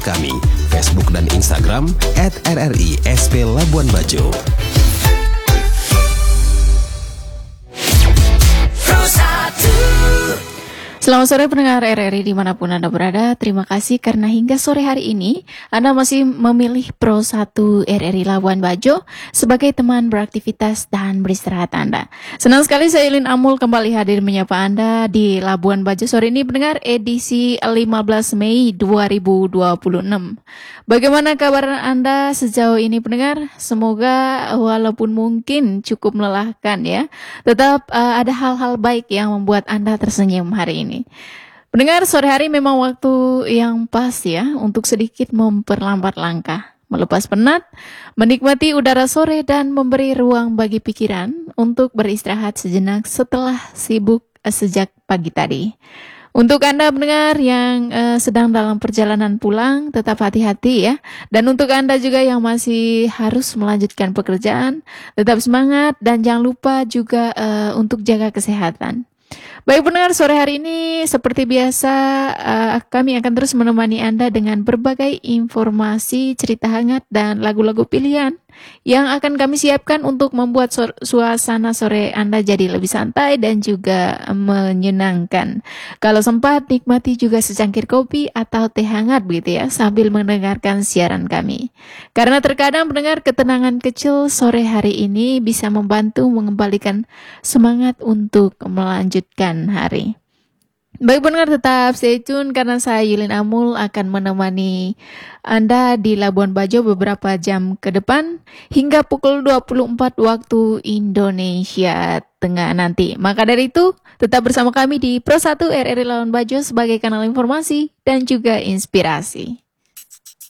kami, Facebook dan Instagram @RRI-SP Labuan Bajo. Selamat sore pendengar RRI dimanapun Anda berada. Terima kasih karena hingga sore hari ini Anda masih memilih Pro 1 RRI Labuan Bajo sebagai teman beraktivitas dan beristirahat Anda. Senang sekali saya Yulin Amul kembali hadir menyapa Anda di Labuan Bajo sore ini pendengar edisi 15 Mei 2026. Bagaimana kabar Anda sejauh ini pendengar? Semoga walaupun mungkin cukup melelahkan ya, tetap ada hal-hal baik yang membuat Anda tersenyum hari ini. Pendengar, sore hari memang waktu yang pas ya untuk sedikit memperlambat langkah, melepas penat, menikmati udara sore dan memberi ruang bagi pikiran untuk beristirahat sejenak setelah sibuk sejak pagi tadi. Untuk Anda pendengar yang sedang dalam perjalanan pulang, tetap hati-hati ya. Dan untuk Anda juga yang masih harus melanjutkan pekerjaan, tetap semangat dan jangan lupa juga untuk jaga kesehatan. Baik pendengar, sore hari ini seperti biasa kami akan terus menemani Anda dengan berbagai informasi, cerita hangat dan lagu-lagu pilihan yang akan kami siapkan untuk membuat suasana sore Anda jadi lebih santai dan juga menyenangkan. Kalau sempat, nikmati juga secangkir kopi atau teh hangat begitu ya sambil mendengarkan siaran kami. Karena terkadang pendengar, ketenangan kecil sore hari ini bisa membantu mengembalikan semangat untuk melanjutkan hari. Baik pendengar, tetap stay tune karena saya Yulin Amul akan menemani Anda di Labuan Bajo beberapa jam ke depan hingga pukul 24 waktu Indonesia Tengah nanti. Maka dari itu, tetap bersama kami di Pro 1 RRI Labuan Bajo sebagai kanal informasi dan juga inspirasi.